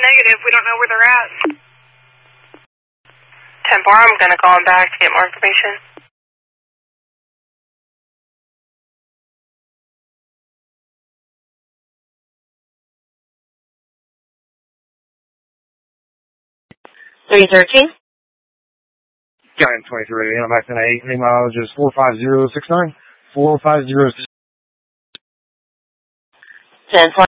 Negative. We don't know where they're at. 10-4, I'm going to call him back to get more information. $313. Giant 23, I'm back to 8, mileage is 45069. 45069. 10-4.